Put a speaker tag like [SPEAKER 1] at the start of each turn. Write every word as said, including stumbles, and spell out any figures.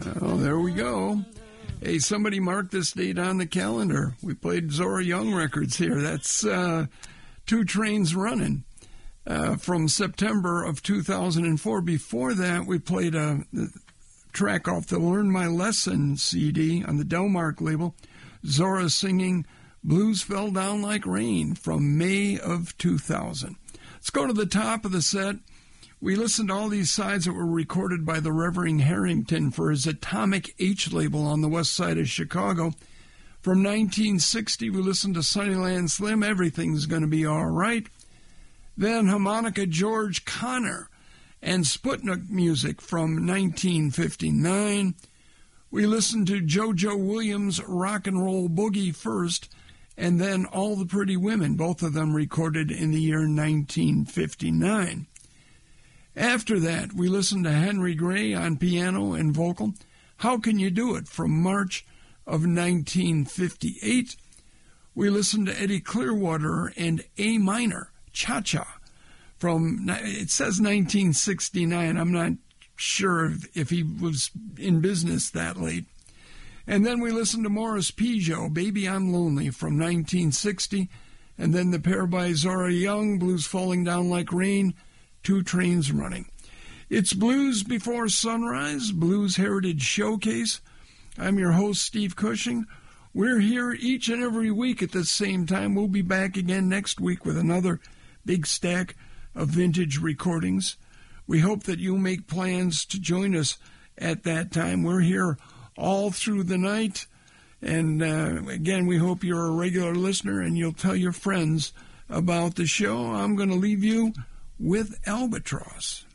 [SPEAKER 1] Oh, there we go. Hey, somebody mark this date on the calendar. We played Zora Young records here. That's uh, Two Trains Running uh, from September of two thousand four. Before that, we played a track off the Learn My Lesson C D on the Delmark label, Zora singing Blues Fell Down Like Rain from May of two thousand. Let's go to the top of the set. We listened to all these sides that were recorded by the Reverend Harrington for his Atomic H label on the west side of Chicago. From nineteen sixty, we listened to Sunnyland Slim, Everything's Gonna Be All Right. Then Harmonica George Connor and Sputnik music from nineteen fifty-nine. We listened to JoJo Williams' Rock and Roll Boogie first, and then All the Pretty Women, both of them recorded in the year nineteen fifty-nine. After that, we listened to Henry Gray on piano and vocal, How Can You Do It, from March of nineteen fifty-eight. We listened to Eddie Clearwater and A Minor, Cha-Cha, from, it says nineteen sixty-nine. I'm not sure if, if he was in business that late. And then we listened to Morris Pigeot, Baby I'm Lonely, from nineteen sixty. And then the pair by Zora Young, Blues Falling Down Like Rain, Two Trains Running. It's Blues Before Sunrise, Blues Heritage Showcase. I'm your host, Steve Cushing. We're here each and every week at the same time. We'll be back again next week with another big stack of vintage recordings. We hope that you'll make plans to join us at that time. We're here all through the night. And uh, again, we hope you're a regular listener and you'll tell your friends about the show. I'm going to leave you with Albatross.